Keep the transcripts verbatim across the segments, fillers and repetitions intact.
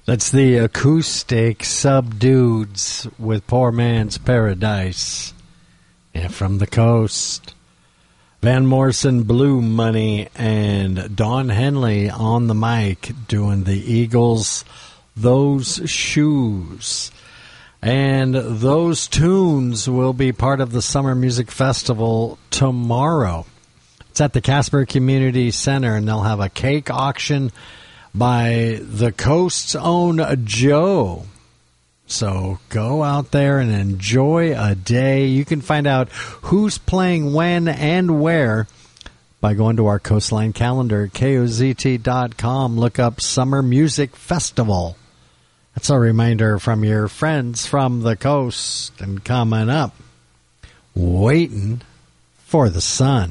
That's the acoustic Subdudes with Poor Man's Paradise. And from the coast, Van Morrison, Blue Money, and Don Henley on the mic doing the Eagles' Those Shoes. And those tunes will be part of the Summer Music Festival tomorrow. It's at the Casper Community Center, and they'll have a cake auction by the coast's own Joe. So go out there and enjoy a day. You can find out who's playing when and where by going to our Coastline calendar, K O Z T dot com. Look up Summer Music Festival. That's a reminder from your friends from the coast. And coming up, Waiting for the Sun.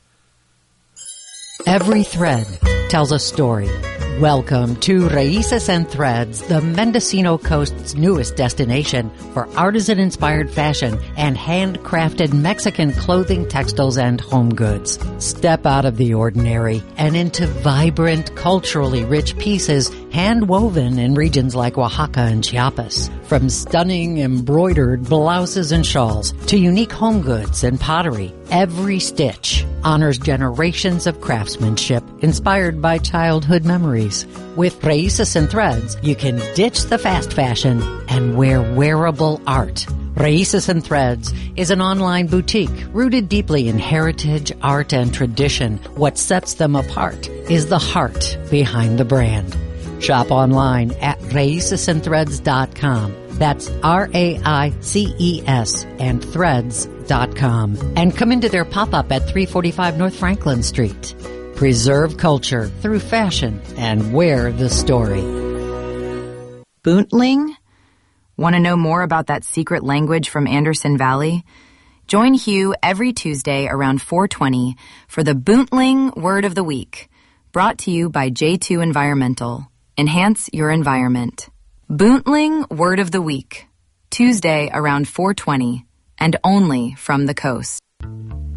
Every thread tells a story. Welcome to Raíces and Threads, the Mendocino Coast's newest destination for artisan-inspired fashion and handcrafted Mexican clothing, textiles, and home goods. Step out of the ordinary and into vibrant, culturally rich pieces hand-woven in regions like Oaxaca and Chiapas. From stunning embroidered blouses and shawls to unique home goods and pottery, every stitch honors generations of craftsmanship inspired by childhood memories. With Raíces and Threads, you can ditch the fast fashion and wear wearable art. Raíces and Threads is an online boutique rooted deeply in heritage, art, and tradition. What sets them apart is the heart behind the brand. Shop online at raíces and threads dot com. That's R A I C E S and threads dot com. And come into their pop-up at three forty-five North Franklin Street. Preserve culture through fashion and wear the story. Boontling? Want to know more about that secret language from Anderson Valley? Join Hugh every Tuesday around four twenty for the Boontling Word of the Week, brought to you by J two Environmental. Enhance your environment. Boontling Word of the Week, Tuesday around four twenty, and only from the coast.